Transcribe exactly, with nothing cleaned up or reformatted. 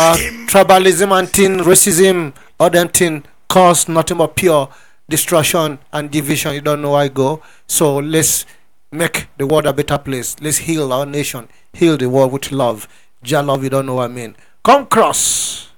Uh, tribalism and thing, racism, all them thing cause nothing but pure destruction and division. You don't know why go. So let's make the world a better place. Let's heal our nation, heal the world with love. Jah love, you don't know what I mean. Come cross.